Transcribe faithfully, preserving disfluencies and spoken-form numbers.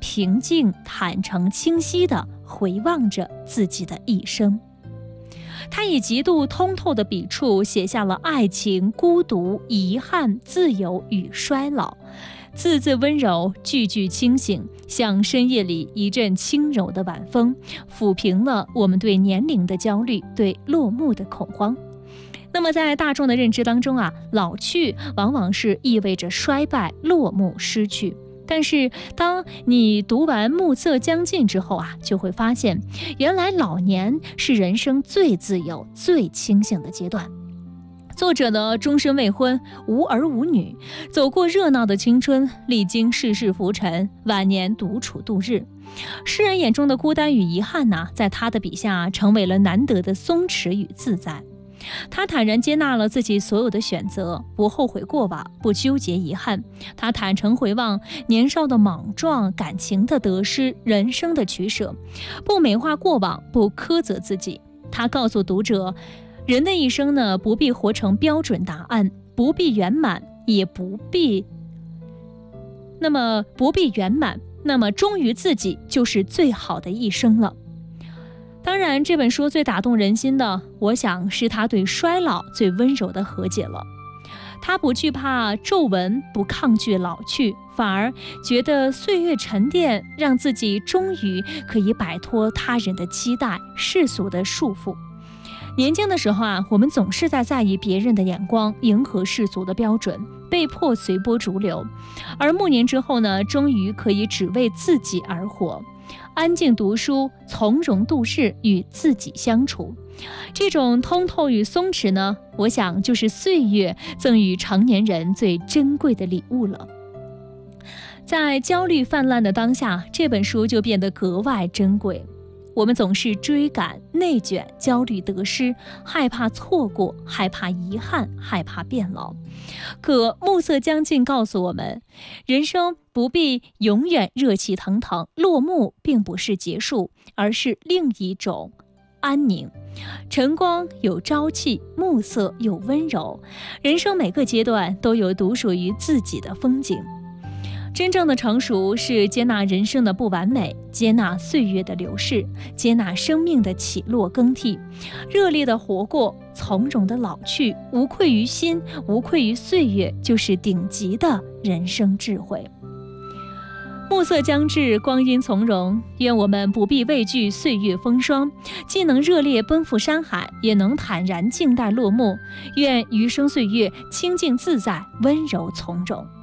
平静、坦诚、清晰地回望着自己的一生。他以极度通透的笔触写下了爱情、孤独、遗憾、自由与衰老，字字温柔，句句清醒，像深夜里一阵轻柔的晚风，抚平了我们对年龄的焦虑，对落幕的恐慌。那么在大众的认知当中啊，老去往往是意味着衰败、落幕、失去。但是当你读完《暮色将近》之后啊，就会发现，原来老年是人生最自由、最清醒的阶段。作者呢，终身未婚，无儿无女，走过热闹的青春，历经世事浮沉，晚年独处度日。诗人眼中的孤单与遗憾呢、啊，在他的笔下成为了难得的松弛与自在。他坦然接纳了自己所有的选择，不后悔过往，不纠结遗憾。他坦诚回望年少的莽撞，感情的得失，人生的取舍，不美化过往，不苛责自己。他告诉读者，人的一生呢，不必活成标准答案，不必圆满，也不必那么不必圆满，那么忠于自己就是最好的一生了。当然，这本书最打动人心的，我想是他对衰老最温柔的和解了。他不惧怕皱纹，不抗拒老去，反而觉得岁月沉淀，让自己终于可以摆脱他人的期待、世俗的束缚。年轻的时候啊，我们总是在在意别人的眼光，迎合世俗的标准，被迫随波逐流。而暮年之后呢，终于可以只为自己而活。安静读书，从容度日，与自己相处，这种通透与松弛呢，我想就是岁月赠予成年人最珍贵的礼物了。在焦虑泛滥的当下，这本书就变得格外珍贵。我们总是追赶、内卷、焦虑得失，害怕错过，害怕遗憾，害怕变老。可暮色将近告诉我们，人生不必永远热气腾腾，落幕并不是结束，而是另一种安宁。晨光有朝气，暮色有温柔，人生每个阶段都有独属于自己的风景。真正的成熟是接纳人生的不完美，接纳岁月的流逝，接纳生命的起落更替，热烈的活过，从容的老去，无愧于心，无愧于岁月，就是顶级的人生智慧。暮色将至，光阴从容，愿我们不必畏惧岁月风霜，既能热烈奔赴山海，也能坦然静待落幕。愿余生岁月清静自在，温柔从容。